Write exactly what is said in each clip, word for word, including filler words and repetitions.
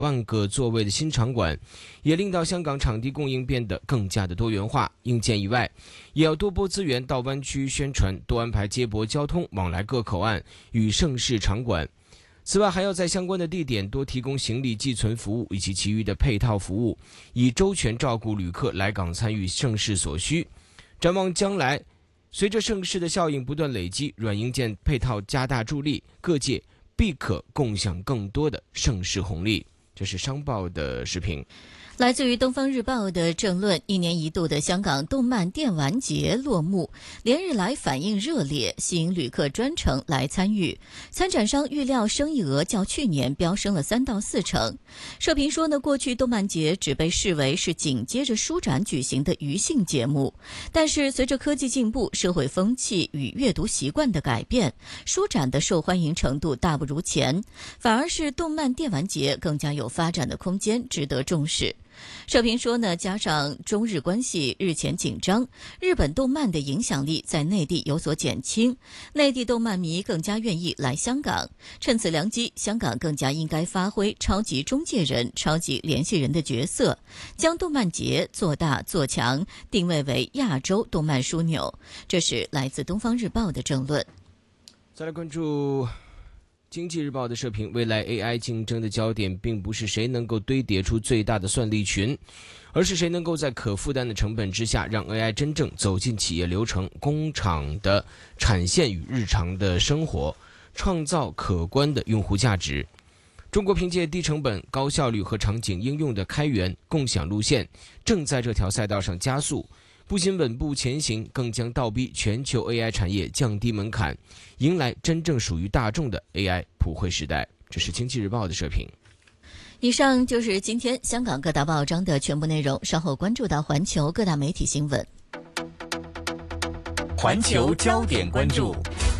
万个座位的新场馆，也令到香港场地供应变得更加的多元化。硬件以外，也要多拨资源到湾区宣传，多安排接驳交通往来各口岸与盛事场馆。此外，还要在相关的地点多提供行李寄存服务以及其余的配套服务，以周全照顾旅客来港参与盛事所需。展望将来，随着盛事的效应不断累积，软硬件配套加大助力，各界必可共享更多的盛世红利。这是商报的视频。 来自于东方日报的政论，一年一度的香港动漫电玩节落幕，连日来反应热烈，吸引旅客专程来参与。参展商预料生意额较去年飙升了三到四成。社评说呢，过去动漫节只被视为是紧接着书展举行的娱性节目，但是随着科技进步、社会风气与阅读习惯的改变，书展的受欢迎程度大不如前，反而是动漫电玩节更加有发展的空间，值得重视。社评说呢，加上中日关系日前紧张，日本动漫的影响力在内地有所减轻，内地动漫迷更加愿意来香港。趁此良机，香港更加应该发挥超级中介人、超级联系人的角色，将动漫节做大做强，定位为亚洲动漫枢纽。这是来自东方日报的政论。 再来关注经济日报的社评，未来 A I 竞争的焦点并不是谁能够堆叠出最大的算力群，而是谁能够在可负担的成本之下，让 A I 真正走进企业流程、工厂的产线与日常的生活，创造可观的用户价值。中国凭借低成本、高效率和场景应用的开源共享路线，正在这条赛道上加速，不仅稳步前行，更将倒逼全球 A I 产业降低门槛，迎来真正属于大众的 A I 普惠时代。这是经济日报的社评。 以上就是今天香港各大报章的全部内容，稍后关注到环球各大媒体新闻。 环球焦点关注。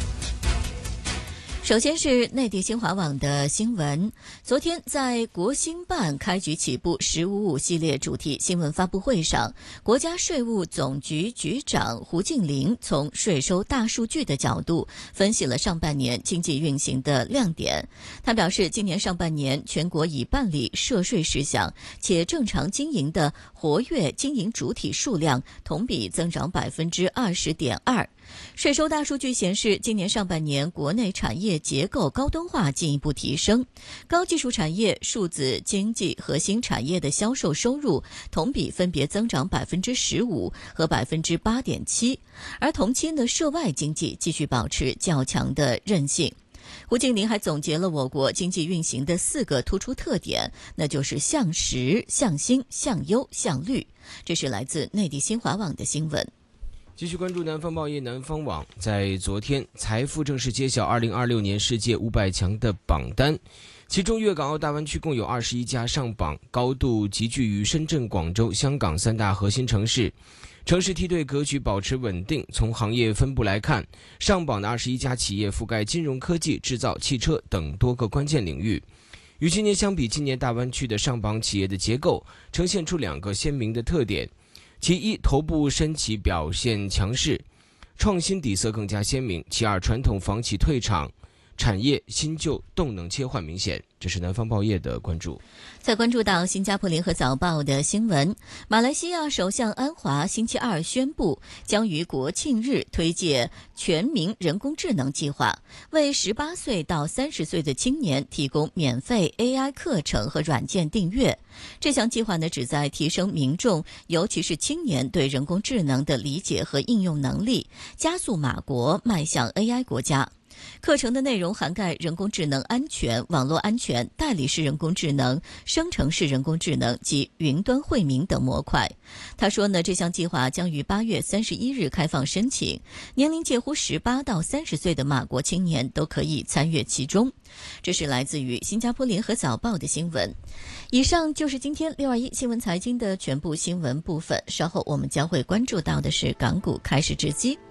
首先是内地新华网的新闻，昨天在国新办开局起步十五五系列主题新闻发布会上，国家税务总局局长胡静玲从税收大数据的角度分析了上半年经济运行的亮点。他表示，今年上半年全国已办理涉税事项且正常经营的活跃经营主体数量同比增长百分之二十点二。税收大数据显示，今年上半年国内产业结构高端化进一步提升，高技术产业、数字经济核心产业的销售收入同比分别增长百分之十五和百分之八点七，而同期的涉外经济继续保持较强的韧性。胡静玲还总结了我国经济运行的四个突出特点，那就是向实、向新、向优、向绿。这是来自内地新华网的新闻。 继续关注南方报业南方网，在昨天财富正式揭晓二零二六年世界五百强的榜单，其中粤港澳大湾区共有二十一家上榜，高度集聚于深圳、广州、香港三大核心城市。城市梯队格局保持稳定，从行业分布来看，上榜的二十一家企业覆盖金融科技、制造、汽车等多个关键领域。与去年相比，今年大湾区的上榜企业的结构呈现出两个鲜明的特点。其一，头部申企表现强势，创新底色更加鲜明；其二，传统房企退场，产业新旧动能切换明显。这是南方报业的关注。 再关注到新加坡联合早报的新闻，马来西亚首相安华星期二宣布，将于国庆日推介全民人工智能计划，为十八岁到三十岁的青年提供免费 A I 课程和软件订阅。这项计划呢，旨在提升民众，尤其是青年对人工智能的理解和应用能力，加速马国迈向 A I 国家。课程的内容涵盖人工智能安全、网络安全、代理式人工智能、生成式人工智能及云端惠民等模块。他说呢，这项计划将于八月三十一日开放申请，年龄介乎十八到三十岁的马国青年都可以参阅其中。这是来自于新加坡联合早报的新闻。以上就是今天六二一新闻财经的全部新闻部分，稍后我们将会关注到的是港股开市之机。